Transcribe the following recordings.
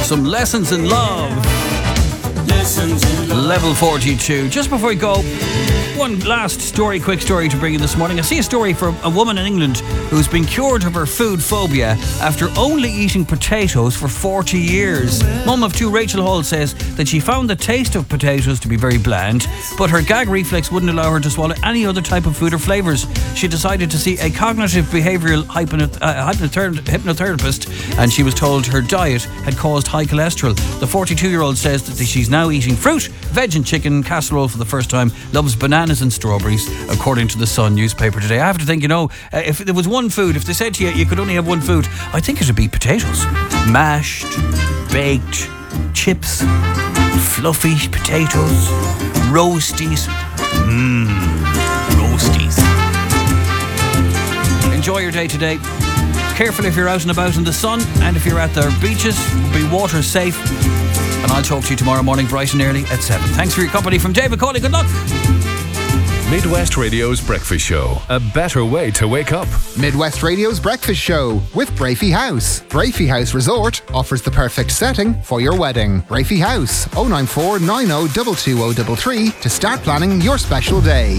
some Lessons in Love. Level 42. Just before we go, one last story, quick story to bring in this morning. I see a story from a woman in England who's been cured of her food phobia after only eating potatoes for 40 years. Mum of two, Rachel Hall, says that she found the taste of potatoes to be very bland, but her gag reflex wouldn't allow her to swallow any other type of food or flavours. She decided to see a cognitive behavioural hypnotherapist, and she was told her diet had caused high cholesterol. The 42-year-old says that she's now eating fruit, veg and chicken casserole for the first time, loves bananas and strawberries, according to the Sun newspaper today. I have to think, if there was one food, if they said to you, you could only have one food, I think it would be potatoes. Mashed, baked, chips, fluffy potatoes, roasties. Roasties. Enjoy your day today. Careful if you're out and about in the sun, and if you're at the beaches, be water safe. And I'll talk to you tomorrow morning bright and early at 7. Thanks for your company from David Cawley. Good luck. Midwest Radio's Breakfast Show. A better way to wake up. Midwest Radio's Breakfast Show with Brafey House. Brafey House Resort offers the perfect setting for your wedding. Brafey House, 094 90 22033 to start planning your special day.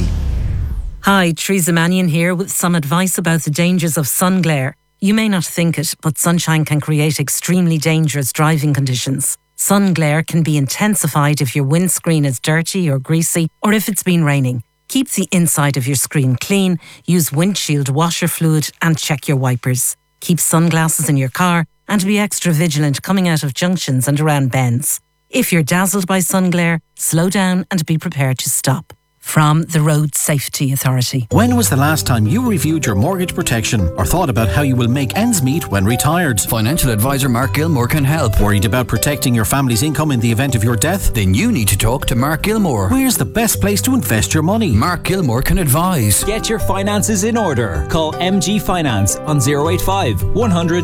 Hi, Teresa Mannion here with some advice about the dangers of sun glare. You may not think it, but sunshine can create extremely dangerous driving conditions. Sun glare can be intensified if your windscreen is dirty or greasy, or if it's been raining. Keep the inside of your screen clean, use windshield washer fluid and check your wipers. Keep sunglasses in your car and be extra vigilant coming out of junctions and around bends. If you're dazzled by sun glare, slow down and be prepared to stop. From the Road Safety Authority. When was the last time you reviewed your mortgage protection or thought about how you will make ends meet when retired? Financial advisor Mark Gilmore can help. Worried about protecting your family's income in the event of your death? Then you need to talk to Mark Gilmore. Where's the best place to invest your money? Mark Gilmore can advise. Get your finances in order. Call MG Finance on 085 100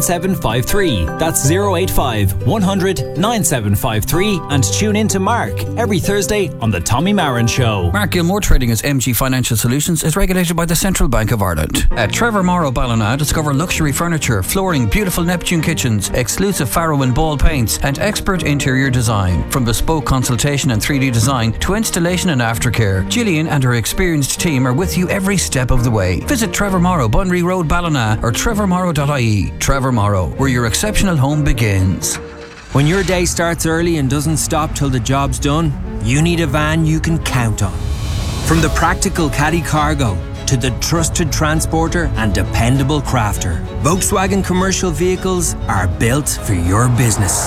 9753. That's 085 100 9753. And tune in to Mark every Thursday on The Tommy Marin Show. Mark Gilmore, trading as MG Financial Solutions, is regulated by the Central Bank of Ireland. At Trevor Morrow Ballina, discover luxury furniture, flooring, beautiful Neptune kitchens, exclusive Farrow and Ball paints, and expert interior design. From bespoke consultation and 3D design to installation and aftercare, Gillian and her experienced team are with you every step of the way. Visit Trevor Morrow, Bunry Road, Ballina, or trevormorrow.ie. Trevor Morrow, where your exceptional home begins. When your day starts early and doesn't stop till the job's done, you need a van you can count on. From the practical caddy cargo to the trusted transporter and dependable crafter, Volkswagen commercial vehicles are built for your business.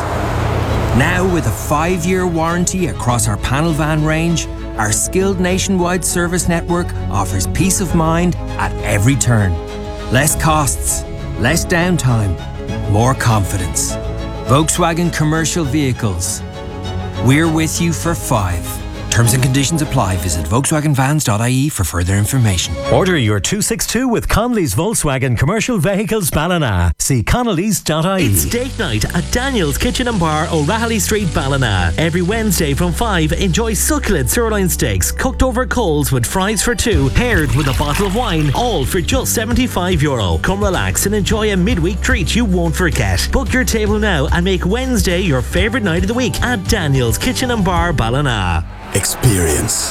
Now with a 5-year warranty across our panel van range, our skilled nationwide service network offers peace of mind at every turn. Less costs, less downtime, more confidence. Volkswagen commercial vehicles. We're with you for 5. Terms and conditions apply. Visit VolkswagenVans.ie for further information. Order your 262 with Connolly's Volkswagen Commercial Vehicles Ballina. See Connolly's.ie. It's date night at Daniel's Kitchen and Bar, O'Rahilly Street, Ballina. Every Wednesday from 5, enjoy succulent sirloin steaks cooked over coals with fries for 2, paired with a bottle of wine, all for just €75. Come relax and enjoy a midweek treat you won't forget. Book your table now and make Wednesday your favourite night of the week at Daniel's Kitchen and Bar, Ballina. Experience.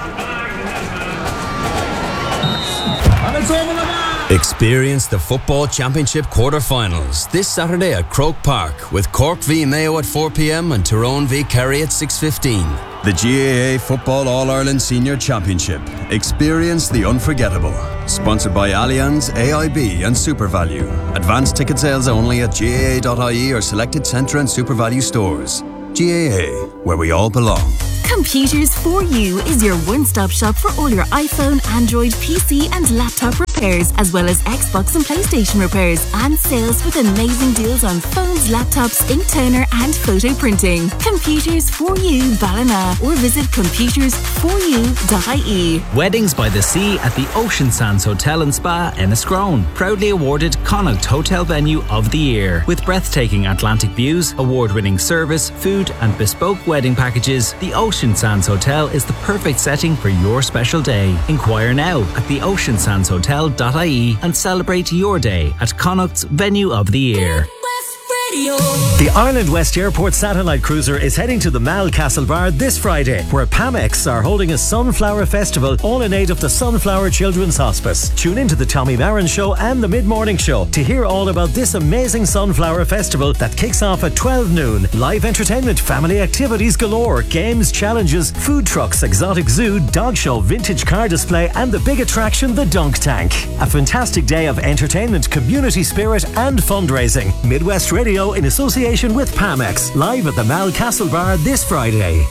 Experience the Football Championship quarter-finals this Saturday at Croke Park with Cork v Mayo at 4 p.m. and Tyrone v Kerry at 6:15. The GAA Football All-Ireland Senior Championship. Experience the unforgettable. Sponsored by Allianz, AIB and SuperValue. Advanced ticket sales only at GAA.ie or selected Centre and SuperValue stores. GAA, where we all belong. Computers for You is your one-stop shop for all your iPhone, Android, PC and laptop repairs, as well as Xbox and PlayStation repairs, and sales with amazing deals on phones, laptops, ink toner and photo printing. Computers for You Ballina, or visit computersforyou.ie. Weddings by the Sea at the Ocean Sands Hotel and Spa, Enniscrone. Proudly awarded Connacht Hotel Venue of the Year. With breathtaking Atlantic views, award-winning service, food and bespoke wedding packages, the Ocean Sands Hotel is the perfect setting for your special day. Inquire now at theoceansandshotel.ie and celebrate your day at Connacht's Venue of the Year. Radio. The Ireland West Airport Satellite Cruiser is heading to the Mal Castlebar this Friday, where Pamex are holding a Sunflower Festival, all in aid of the Sunflower Children's Hospice. Tune into the Tommy Marin Show and the Mid-Morning Show to hear all about this amazing Sunflower Festival that kicks off at 12 noon. Live entertainment, family activities galore, games, challenges, food trucks, exotic zoo, dog show, vintage car display, and the big attraction, the Dunk Tank. A fantastic day of entertainment, community spirit, and fundraising. Midwest Radio in association with Pamex, live at the Mal Castlebar this Friday.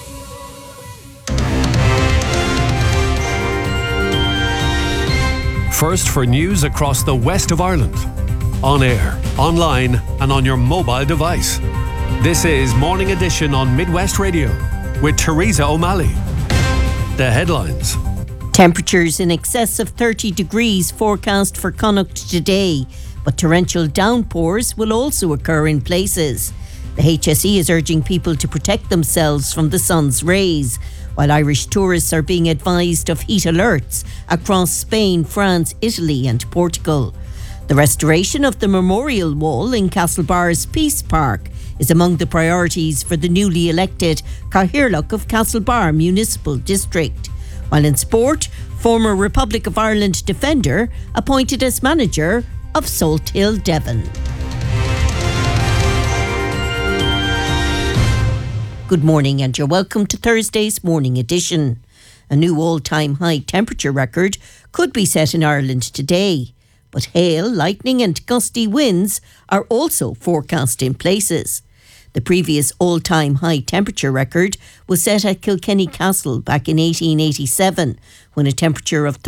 First for news across the west of Ireland. On air, online, and on your mobile device. This is Morning Edition on Midwest Radio with Teresa O'Malley. The headlines. Temperatures in excess of 30 degrees forecast for Connacht today, but torrential downpours will also occur in places. The HSE is urging people to protect themselves from the sun's rays, while Irish tourists are being advised of heat alerts across Spain, France, Italy and Portugal. The restoration of the Memorial Wall in Castlebar's Peace Park is among the priorities for the newly elected Cathaoirleach of Castlebar Municipal District. While in sport, former Republic of Ireland defender appointed as manager of Salthill Devon. Good morning and you're welcome to Thursday's Morning Edition. A new all-time high temperature record could be set in Ireland today, but hail, lightning and gusty winds are also forecast in places. The previous all-time high temperature record was set at Kilkenny Castle back in 1887, when a temperature of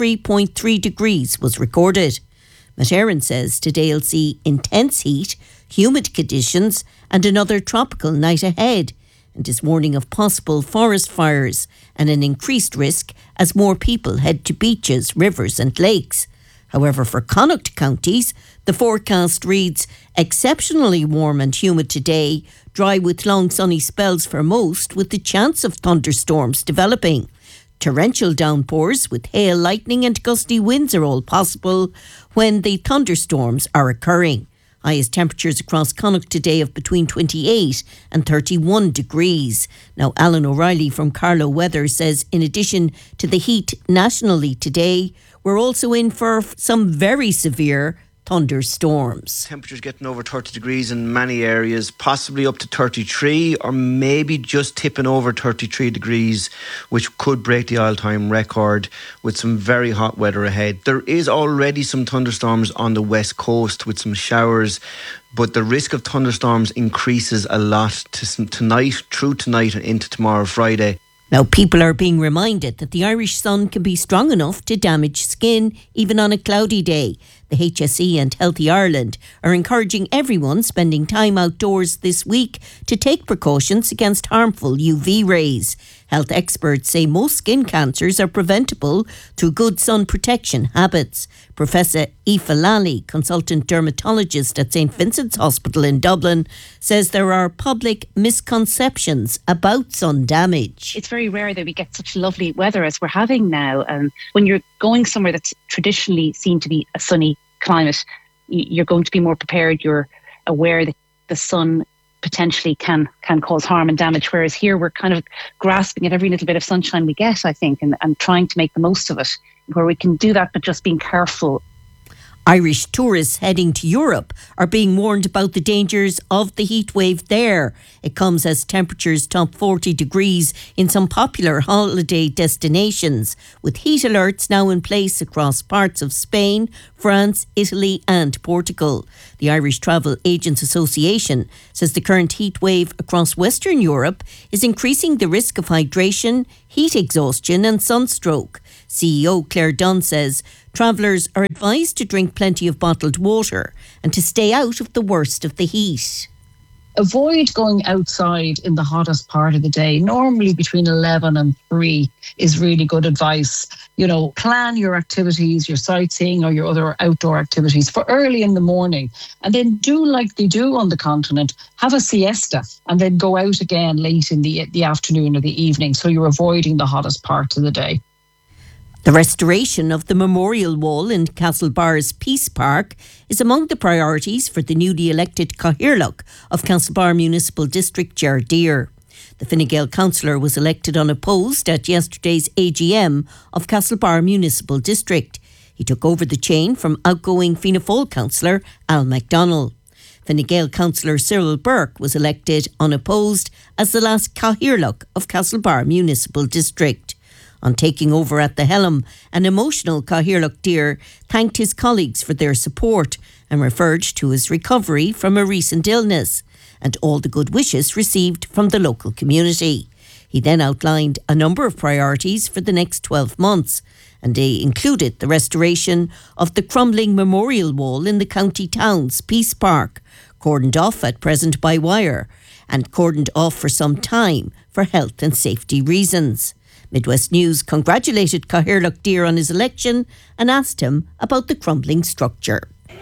33.3 degrees was recorded. Matt Aaron says today will see intense heat, humid conditions and another tropical night ahead, and is warning of possible forest fires and an increased risk as more people head to beaches, rivers and lakes. However, for Connacht counties, the forecast reads exceptionally warm and humid today, dry with long sunny spells for most, with the chance of thunderstorms developing. Torrential downpours with hail, lightning and gusty winds are all possible when the thunderstorms are occurring. Highest temperatures across Connacht today of between 28 and 31 degrees. Now, Alan O'Reilly from Carlow Weather says in addition to the heat nationally today, we're also in for some very severe thunderstorms. Temperatures getting over 30 degrees in many areas, possibly up to 33 or maybe just tipping over 33 degrees, which could break the all-time record with some very hot weather ahead. There is already some thunderstorms on the west coast with some showers, but the risk of thunderstorms increases a lot tonight, through tonight and into tomorrow, Friday. Now, people are being reminded that the Irish sun can be strong enough to damage skin, even on a cloudy day. The HSE and Healthy Ireland are encouraging everyone spending time outdoors this week to take precautions against harmful UV rays. Health experts say most skin cancers are preventable through good sun protection habits. Professor Aoife Lally, consultant dermatologist at St Vincent's Hospital in Dublin, says there are public misconceptions about sun damage. It's very rare that we get such lovely weather as we're having now. When you're going somewhere that's traditionally seen to be a sunny climate, you're going to be more prepared. You're aware that the sun potentially can cause harm and damage, whereas here we're kind of grasping at every little bit of sunshine we get, I think, and trying to make the most of it, where we can do that but just being careful. Irish tourists heading to Europe are being warned about the dangers of the heat wave there. It comes as temperatures top 40 degrees in some popular holiday destinations, with heat alerts now in place across parts of Spain, France, Italy and Portugal. The Irish Travel Agents Association says the current heat wave across Western Europe is increasing the risk of hydration, heat exhaustion and sunstroke. CEO Claire Dunn says travellers are advised to drink plenty of bottled water and to stay out of the worst of the heat. Avoid going outside in the hottest part of the day. Normally between 11 and 3 is really good advice. You know, plan your activities, your sightseeing or your other outdoor activities for early in the morning. And then do like they do on the continent, have a siesta and then go out again late in the afternoon or the evening. So you're avoiding the hottest part of the day. The restoration of the memorial wall in Castlebar's Peace Park is among the priorities for the newly elected Cathaoirleach of Castlebar Municipal District, Ger Deere. The Fine Gael councillor was elected unopposed at yesterday's AGM of Castlebar Municipal District. He took over the chain from outgoing Fianna Fáil councillor Al MacDonald. Fine Gael councillor Cyril Burke was elected unopposed as the last Cathaoirleach of Castlebar Municipal District. On taking over at the helm, an emotional Cathaoirleach Deere thanked his colleagues for their support and referred to his recovery from a recent illness and all the good wishes received from the local community. He then outlined a number of priorities for the next 12 months, and they included the restoration of the crumbling memorial wall in the county town's Peace Park, cordoned off at present by wire, and cordoned off for some time for health and safety reasons. Midwest News congratulated Cathaoirleach Deere on his election and asked him about the crumbling structure.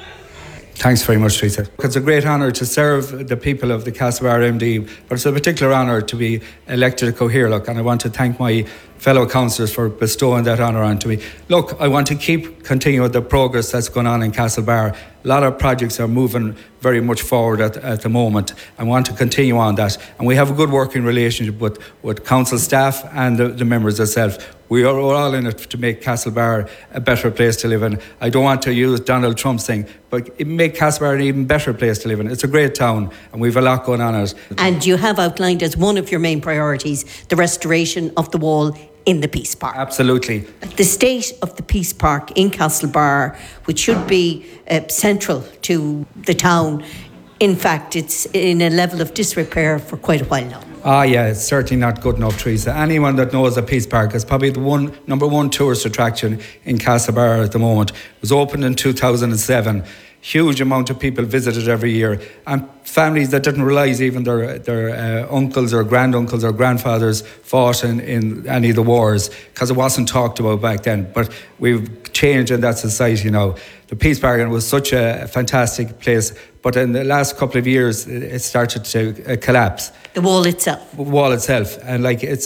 Thanks very much, Teresa. It's a great honour to serve the people of the Castlebar MD, but it's a particular honour to be elected a Cathaoirleach, and I want to thank my fellow councillors for bestowing that honour onto me. Look, I want to continue the progress that's going on in Castlebar. A lot of projects are moving very much forward at the moment. I want to continue on that. And we have a good working relationship with council staff and the members themselves. We are all in it to make Castlebar a better place to live in. I don't want to use Donald Trump's thing, but make Castlebar an even better place to live in. It's a great town and we've a lot going on in it. And you have outlined as one of your main priorities the restoration of the wall in the Peace Park. Absolutely. The state of the Peace Park in Castlebar, which should be central to the town, in fact, it's in a level of disrepair for quite a while now. Yeah, it's certainly not good enough, Teresa. Anyone that knows the Peace Park is probably the number one tourist attraction in Castlebar at the moment. It was opened in 2007. Huge amount of people visit it every year, and families that didn't realise even their uncles or granduncles or grandfathers fought in any of the wars because it wasn't talked about back then. But we've changed in that society now. The Peace Park was such a fantastic place, but in the last couple of years it started to collapse. The wall itself. And it's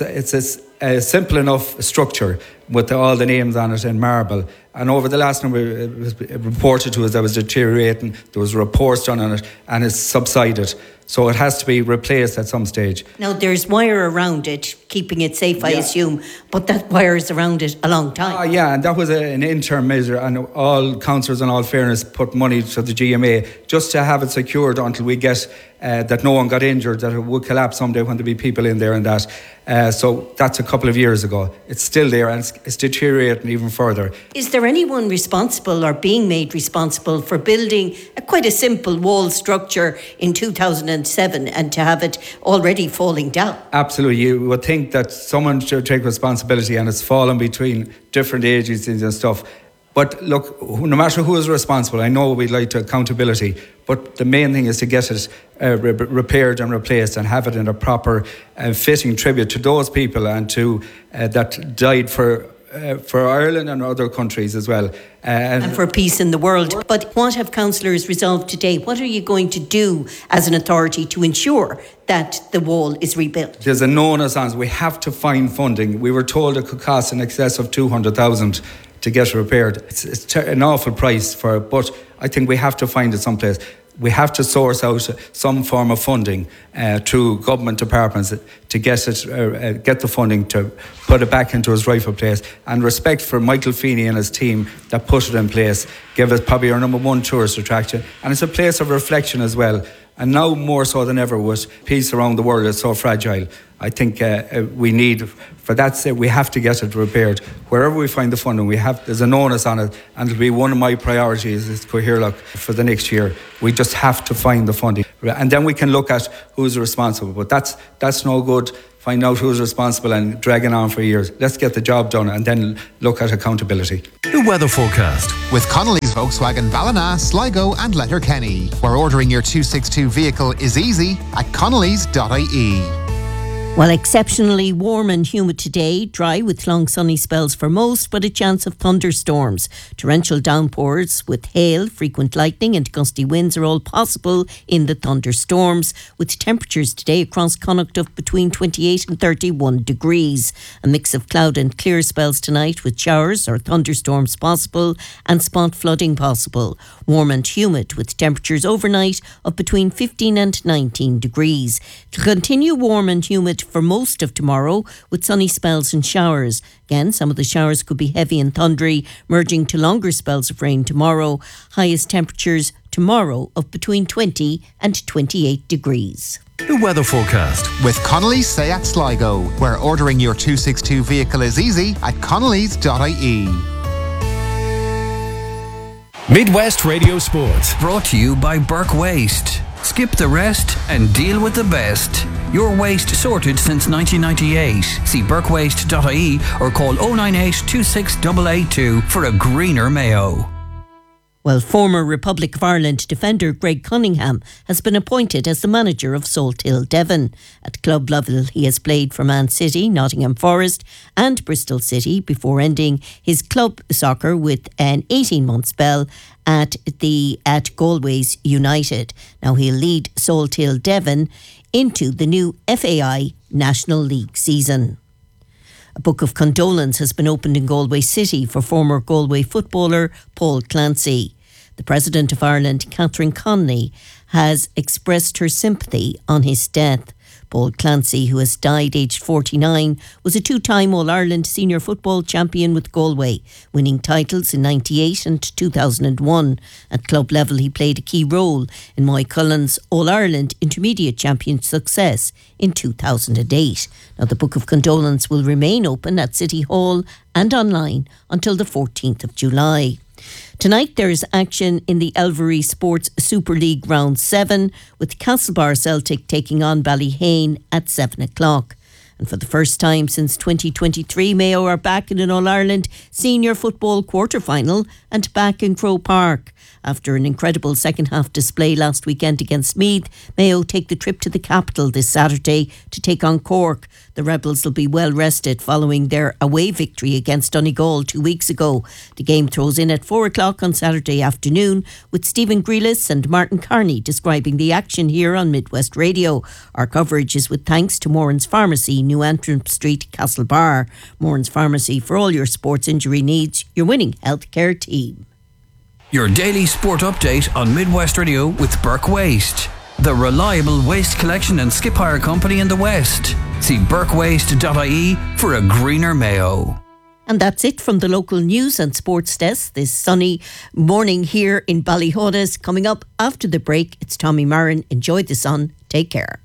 a simple enough structure with all the names on it in marble. And over the last number, it was reported to us that it was deteriorating. There was reports done on it, and it's subsided. So it has to be replaced at some stage. Now, there's wire around it, keeping it safe, I assume, but that wire is around it a long time. And that was an interim measure, and all councillors, in all fairness, put money to the GMA just to have it secured until we get that no one got injured, that it would collapse someday when there be people in there and that. So that's a couple of years ago. It's still there, and it's deteriorating even further. Is there anyone responsible or being made responsible for building quite a simple wall structure in 2007 and to have it already falling down? Absolutely. You would think that someone should take responsibility, and it's fallen between different agencies and stuff. But look, no matter who is responsible, I know we'd like to accountability, but the main thing is to get it repaired and replaced and have it in a proper fitting tribute to those people and to that died for Ireland and other countries as well. And for peace in the world. But what have councillors resolved today? What are you going to do as an authority to ensure that the wall is rebuilt? There's a no-ness on it. We have to find funding. We were told it could cost in excess of 200,000 to get it repaired. It's an awful price for it, but I think we have to find it someplace. We have to source out some form of funding through government departments to get the funding to put it back into its rightful place. And respect for Michael Feeney and his team that put it in place, give it probably our number one tourist attraction. And it's a place of reflection as well. And now more so than ever, with peace around the world is so fragile. I think we need, for that sake, we have to get it repaired. Wherever we find the funding, there's an onus on it, and it'll be one of my priorities as Cathaoirleach for the next year. We just have to find the funding, and then we can look at who's responsible. But that's no good. Find out who's responsible and dragging on for years. Let's get the job done and then look at accountability. The weather forecast with Connolly's Volkswagen Ballina, Sligo and Letterkenny, where ordering your 262 vehicle is easy at connellys.ie. Well, exceptionally warm and humid today, dry with long sunny spells for most, but a chance of thunderstorms. Torrential downpours with hail, frequent lightning and gusty winds are all possible in the thunderstorms, with temperatures today across Connacht of between 28 and 31 degrees. A mix of cloud and clear spells tonight with showers or thunderstorms possible and spot flooding possible. Warm and humid with temperatures overnight of between 15 and 19 degrees. To continue warm and humid for most of tomorrow with sunny spells and showers. Again, some of the showers could be heavy and thundery, merging to longer spells of rain tomorrow. Highest temperatures tomorrow of between 20 and 28 degrees. The weather forecast with Connolly's Seat Sligo, where ordering your 262 vehicle is easy at connellys.ie. Midwest Radio Sports. Brought to you by Burke Waste. Skip the rest and deal with the best. Your waste sorted since 1998. See burkewaste.ie or call 098 26882 for a greener Mayo. Well, former Republic of Ireland defender Greg Cunningham has been appointed as the manager of Salthill Devon. At club level, he has played for Man City, Nottingham Forest and Bristol City before ending his club soccer with an 18-month spell at Galway's United. Now he'll lead Salthill Devon into the new FAI National League season. A book of condolence has been opened in Galway City for former Galway footballer Paul Clancy. The President of Ireland, Catherine Connolly, has expressed her sympathy on his death. Paul Clancy, who has died aged 49, was a two-time All-Ireland senior football champion with Galway, winning titles in 98 and 2001. At club level, he played a key role in Moy Cullen's All-Ireland intermediate champion success in 2008. Now, the Book of Condolence will remain open at City Hall and online until the 14th of July. Tonight there is action in the Elvery Sports Super League Round 7 with Castlebar Celtic taking on Ballyhane at 7 o'clock. And for the first time since 2023, Mayo are back in an All-Ireland senior football quarter-final and back in Croke Park. After an incredible second-half display last weekend against Meath, Mayo take the trip to the capital this Saturday to take on Cork. The Rebels will be well rested following their away victory against Donegal 2 weeks ago. The game throws in at 4 o'clock on Saturday afternoon with Stephen Grealis and Martin Carney describing the action here on Midwest Radio. Our coverage is with thanks to Moran's Pharmacy, New Antrim Street, Castlebar. Moran's Pharmacy for all your sports injury needs, your winning healthcare team. Your daily sport update on Midwest Radio with Burke Waste, the reliable waste collection and skip hire company in the West. See burkewaste.ie for a greener Mayo. And that's it from the local news and sports desk this sunny morning here in Ballyhodas. Coming up after the break, it's Tommy Marin. Enjoy the sun. Take care.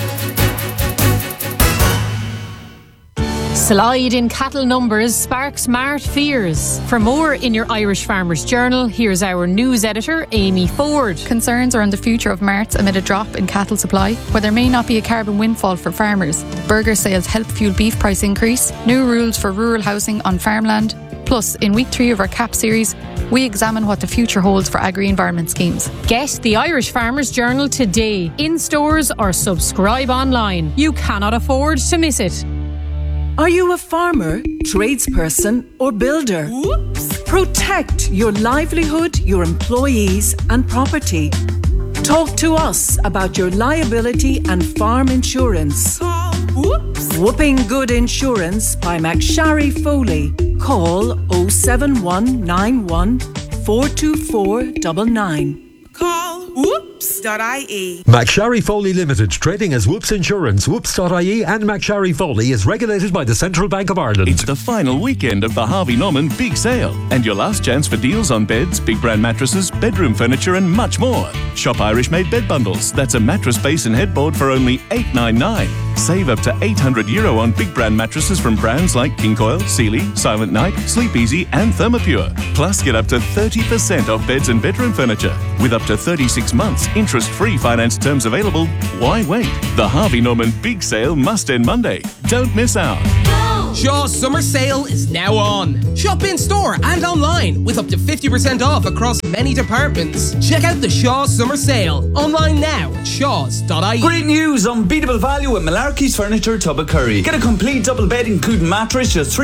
Slide in cattle numbers sparks mart fears. For more in your Irish Farmers Journal, here's our news editor, Amy Ford. Concerns around the future of marts amid a drop in cattle supply, where there may not be a carbon windfall for farmers. Burger sales help fuel beef price increase, new rules for rural housing on farmland. Plus, in week 3 of our CAP series, we examine what the future holds for agri-environment schemes. Get the Irish Farmers Journal today, in stores or subscribe online. You cannot afford to miss it. Are you a farmer, tradesperson or builder? Whoops. Protect your livelihood, your employees and property. Talk to us about your liability and farm insurance. Whooping Good Insurance by McSharry Foley. Call 07191 424 99. Call whoops.ie. McSharry Foley Limited, trading as Whoops Insurance. Whoops.ie and McSharry Foley is regulated by the Central Bank of Ireland. It's the final weekend of the Harvey Norman Big Sale and your last chance for deals on beds, big brand mattresses, bedroom furniture and much more. Shop Irish made bed bundles. That's a mattress base and headboard for only $8.99. Save up to €800 on big brand mattresses from brands like King Coil, Sealy, Silent Night, Sleep Easy and Thermopure. Plus get up to 30% off beds and bedroom furniture with up to 36 months interest-free finance terms available. Why wait? The Harvey Norman Big Sale must end Monday. Don't miss out. Go Shaw's summer sale is now on. Shop in store and online with up to 50% off across many departments. Check out the Shaw's summer sale online now at shaws.ie. Great news! Unbeatable value at Malarkey's Furniture, Tubbercurry. Get a complete double bed including mattress just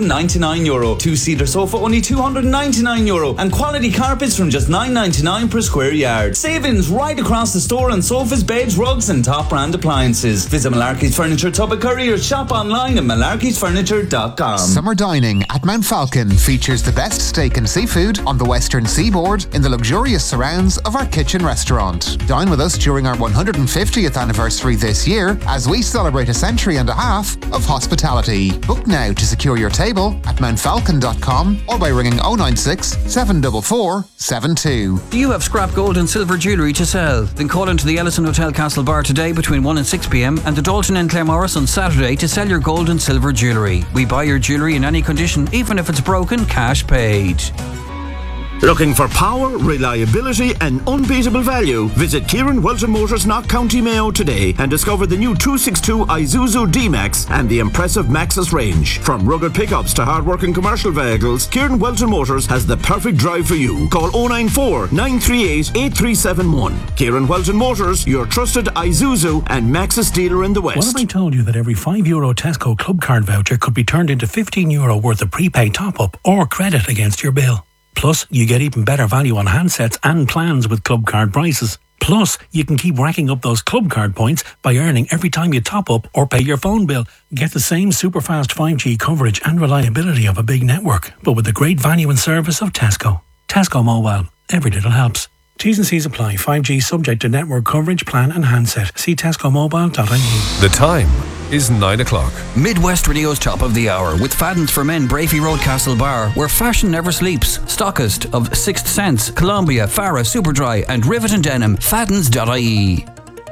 €399. Two-seater sofa only €299. And quality carpets from just $9.99 per square yard. Savings right across the store on sofas, beds, rugs and top brand appliances. Visit Malarkey's Furniture, Tubbercurry or shop online at malarkeysfurniture.com. Summer dining at Mount Falcon features the best steak and seafood on the western seaboard in the luxurious surrounds of our kitchen restaurant. Dine with us during our 150th anniversary this year as we celebrate a century and a half of hospitality. Book now to secure your table at mountfalcon.com or by ringing 096 744 72. Do you have scrap gold and silver jewellery to sell? Then call into the Ellison Hotel Castle Bar today between 1 and 6 p.m. and the Dalton and Claremorris on Saturday to sell your gold and silver jewellery. We buy your jewellery in any condition, even if it's broken, cash paid. Looking for power, reliability and unbeatable value? Visit Kieran Welton Motors, Knock County Mayo today and discover the new 262 Isuzu D-Max and the impressive Maxus range. From rugged pickups to hard-working commercial vehicles, Kieran Welton Motors has the perfect drive for you. Call 094 938 8371. Kieran Welton Motors, your trusted Isuzu and Maxus dealer in the West. What if I told you that every €5 Tesco Club Card voucher could be turned into €15 worth of prepaid top-up or credit against your bill? Plus, you get even better value on handsets and plans with Club Card prices. Plus, you can keep racking up those Club Card points by earning every time you top up or pay your phone bill. Get the same super fast 5G coverage and reliability of a big network, but with the great value and service of Tesco. Tesco Mobile. Every little helps. T's and C's apply. 5G subject to network coverage, plan and handset. See tescomobile.ie. The time is 9 o'clock. Midwest Radio's top of the hour with Fadden's for Men, Brafey Road, Castle Bar, where fashion never sleeps. Stockist of Sixth Sense, Columbia, Farah, Superdry and Rivet and Denim. Faddens.ie.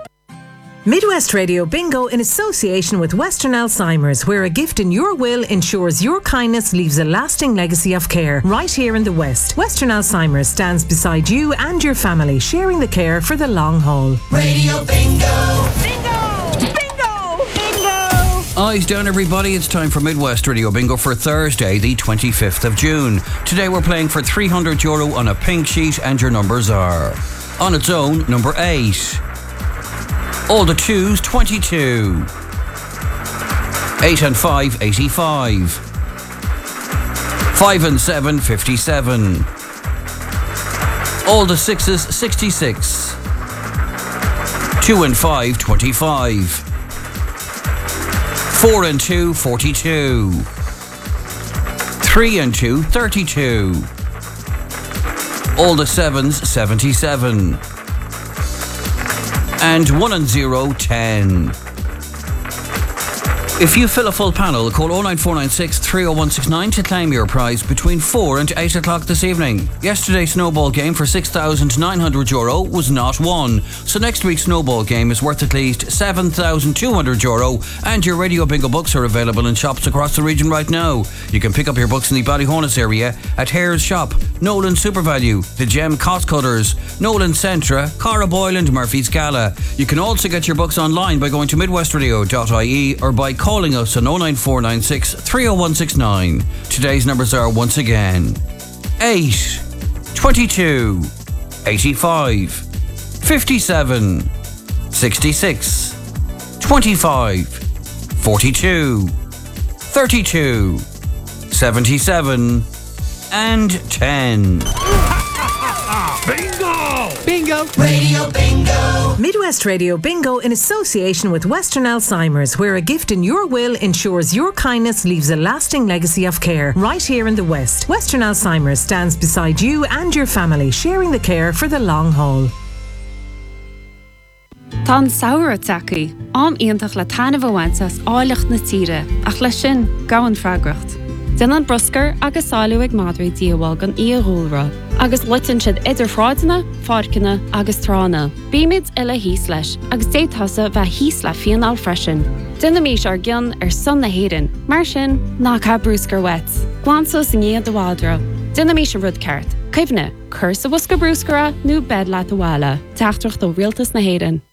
Midwest Radio Bingo in association with Western Alzheimer's, where a gift in your will ensures your kindness leaves a lasting legacy of care. Right here in the West, Western Alzheimer's stands beside you and your family, sharing the care for the long haul. Radio Bingo! Eyes down, everybody. It's time for Midwest Radio Bingo for Thursday, the 25th of June. Today we're playing for €300 on a pink sheet, and your numbers are: on its own, number 8. All the 2s, 22. 8 and 5, 85. 5 and 7, 57. All the 6s, 66. 2 and 5, 25. 4 and 2, 42. 3 and 2, 32. All the 7s, 77. And 1 and 0, 10. If you fill a full panel, call 09496 30169 to claim your prize between 4 and 8 o'clock this evening. Yesterday's snowball game for €6,900 was not won, so next week's snowball game is worth at least €7,200, and your Radio Bingo books are available in shops across the region right now. You can pick up your books in the Ballyhonus area at Hare's Shop, Nolan SuperValue, The Gem Cost Cutters, Nolan Centra, Cara Boyle and Murphy's Gala. You can also get your books online by going to midwestradio.ie or by calling us on 09496 30169. Today's numbers are once again 8, 22, 85, 57, 66, 25, 42, 32, 77, and 10. Bingo! Radio Bingo! Midwest Radio Bingo in association with Western Alzheimer's, where a gift in your will ensures your kindness leaves a lasting legacy of care. Right here in the West, Western Alzheimer's stands beside you and your family, sharing the care for the long haul. Tá saoire tacaí, am iontach le tainmh bhaintas áileacht na tíre, ach le sin gahan freagracht. Den an broscar agus sáú ag madraí díomháil gan íoghúlra, agus litan siad idir fráideanna, fádcanna agus trána. Bíimiid ile híos leis, agus détasa bheith híos le fianál freisin. Duna mís ar gcion ar son na héireann, mar sin ná cá brúscar wet. Glansos in iad do bhádra. Duna mís a rud ceart. Caimhne, cur sa bhosca brúscara nó bed leat a bhála. Teachtracht ó rialtas na héireann.